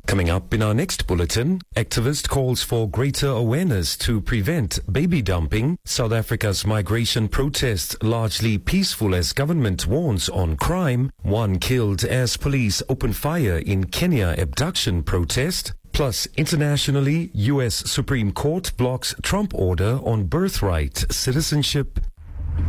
Coming up in our next bulletin, activist calls for greater awareness to prevent baby dumping. South Africa's migration protests largely peaceful as government warns on crime. One killed as police open fire in Kenya abduction protest. Plus, internationally, U.S. Supreme Court blocks Trump order on birthright citizenship.